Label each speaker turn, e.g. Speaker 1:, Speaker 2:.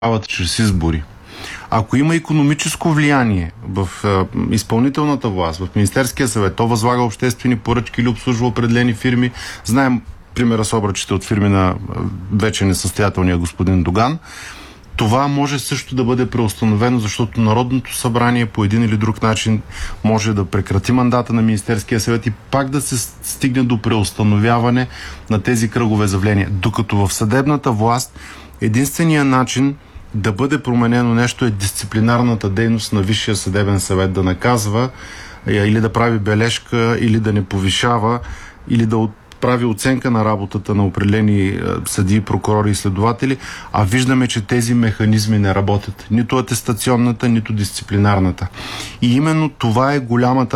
Speaker 1: чрез избори. Ако има икономическо влияние в изпълнителната власт, в Министерския съвет, то възлага обществени поръчки или обслужва определени фирми. Знаем примера с обръчите от фирми на вече несъстоятелния господин Доган. Това може също да бъде преустановено, защото Народното събрание по един или друг начин може да прекрати мандата на Министерския съвет и пак да се стигне до преустановяване на тези кръгове заявления. Докато в съдебната власт единственият начин да бъде променено нещо е дисциплинарната дейност на Висшия съдебен съвет, да наказва или да прави бележка, или да не повишава, или да прави оценка на работата на определени съдии, прокурори и следователи, а виждаме, че тези механизми не работят. Нито атестационната, нито дисциплинарната. И именно това е голямата